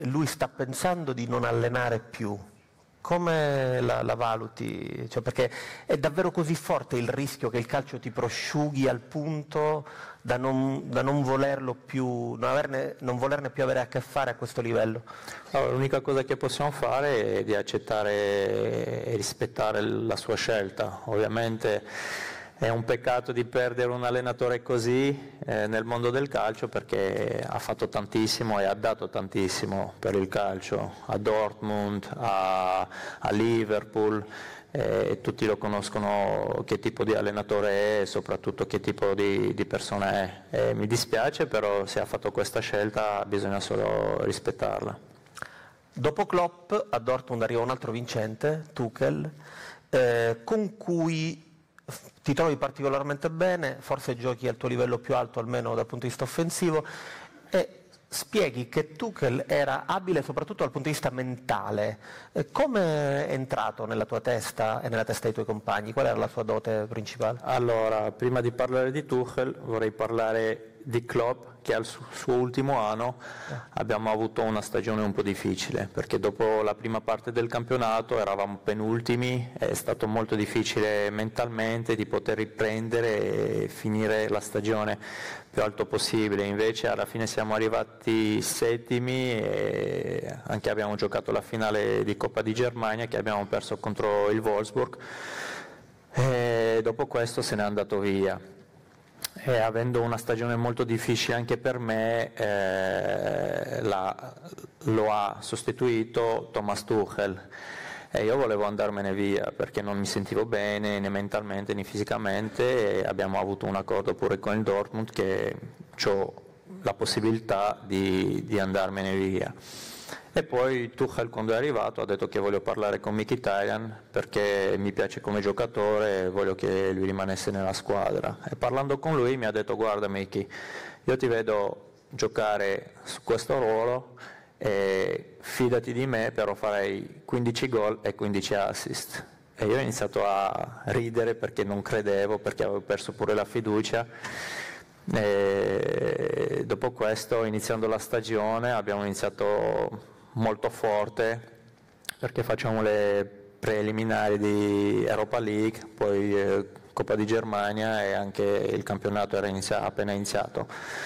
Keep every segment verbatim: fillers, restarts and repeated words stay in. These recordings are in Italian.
lui sta pensando di non allenare più. Come la, la valuti? Cioè, perché è davvero così forte il rischio che il calcio ti prosciughi al punto da non, da non volerlo più, non, averne, non volerne più avere a che fare a questo livello? Allora, l'unica cosa che possiamo fare è di accettare e rispettare la sua scelta. Ovviamente è un peccato di perdere un allenatore così eh, nel mondo del calcio, perché ha fatto tantissimo e ha dato tantissimo per il calcio, a Dortmund, a, a Liverpool, eh, tutti lo conoscono che tipo di allenatore è e soprattutto che tipo di, di persona è. E mi dispiace, però se ha fatto questa scelta bisogna solo rispettarla. Dopo Klopp a Dortmund arriva un altro vincente, Tuchel, eh, con cui ti trovi particolarmente bene, forse giochi al tuo livello più alto almeno dal punto di vista offensivo, e spieghi che Tuchel era abile soprattutto dal punto di vista mentale. Eh, come è entrato nella tua testa e nella testa dei tuoi compagni? Qual era la sua dote principale? Allora, prima di parlare di Tuchel vorrei parlare di Klopp, che al suo ultimo anno abbiamo avuto una stagione un po' difficile, perché dopo la prima parte del campionato eravamo penultimi, è stato molto difficile mentalmente di poter riprendere e finire la stagione più alto possibile. Invece alla fine siamo arrivati settimi e anche abbiamo giocato la finale di Coppa di Germania che abbiamo perso contro il Wolfsburg, e dopo questo se n'è andato via. E avendo una stagione molto difficile anche per me, eh, la, lo ha sostituito Thomas Tuchel e io volevo andarmene via perché non mi sentivo bene né mentalmente né fisicamente, e abbiamo avuto un accordo pure con il Dortmund che ho la possibilità di, di andarmene via. E poi Tuchel, quando è arrivato, ha detto che voglio parlare con Mkhitaryan perché mi piace come giocatore e voglio che lui rimanesse nella squadra. E parlando con lui mi ha detto: guarda Miki, io ti vedo giocare su questo ruolo e fidati di me, però farei quindici gol e quindici assist. E io ho iniziato a ridere perché non credevo, perché avevo perso pure la fiducia. E dopo questo, iniziando la stagione, abbiamo iniziato molto forte perché facciamo le preliminari di Europa League, poi eh, Coppa di Germania e anche il campionato era inizia- appena iniziato.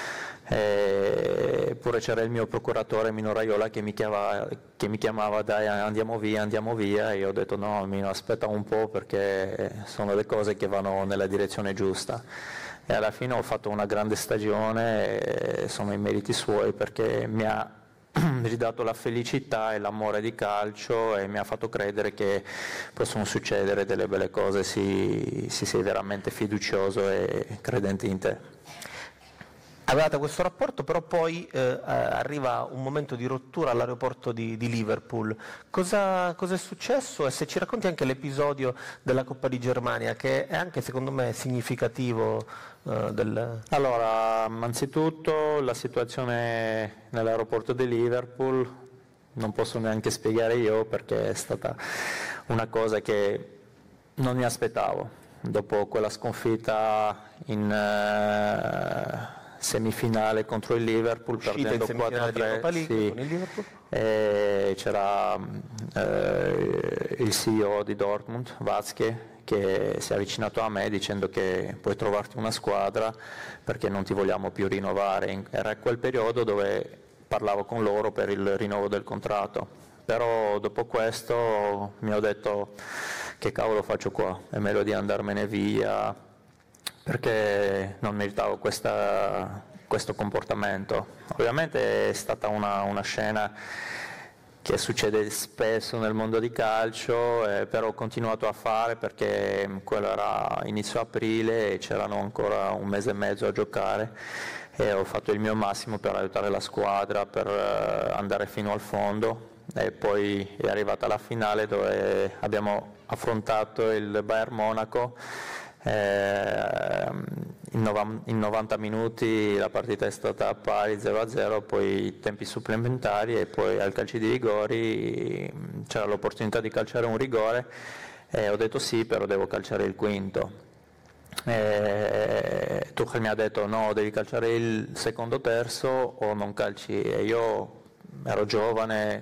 Eppure c'era il mio procuratore Mino Raiola che mi chiamava, che mi chiamava dai andiamo via, andiamo via, e io ho detto no Mino, aspetta un po' perché sono le cose che vanno nella direzione giusta. E alla fine ho fatto una grande stagione e sono i meriti suoi perché mi ha ridato la felicità e l'amore di calcio e mi ha fatto credere che possono succedere delle belle cose se si sei veramente fiducioso e credente in te. Avevate questo rapporto, però poi eh, arriva un momento di rottura all'aeroporto di, di Liverpool. Cosa, cosa è successo? E se ci racconti anche l'episodio della Coppa di Germania, che è anche secondo me significativo eh, del... Allora, anzitutto la situazione nell'aeroporto di Liverpool non posso neanche spiegare io perché è stata una cosa che non mi aspettavo. Dopo quella sconfitta in... Uh, semifinale contro il Liverpool, Uscita perdendo quattro a tre, sì, con il Liverpool. E c'era eh, il C E O di Dortmund, Watzke, che si è avvicinato a me dicendo che puoi trovarti una squadra perché non ti vogliamo più rinnovare. Era quel periodo dove parlavo con loro per il rinnovo del contratto, però dopo questo mi ho detto che cavolo faccio qua, è meglio di andarmene via perché non meritavo questa, questo comportamento. Ovviamente è stata una, una scena che succede spesso nel mondo di calcio, eh, però ho continuato a fare perché quello era inizio aprile e c'erano ancora un mese e mezzo a giocare e ho fatto il mio massimo per aiutare la squadra, per eh, andare fino al fondo, e poi è arrivata la finale dove abbiamo affrontato il Bayern Monaco. Eh, in, nov- in novanta minuti la partita è stata pari zero a zero, poi tempi supplementari e poi al calcio di rigori c'era l'opportunità di calciare un rigore e ho detto sì, però devo calciare il quinto. E Tuchel mi ha detto no, devi calciare il secondo terzo o non calci, e io ero giovane,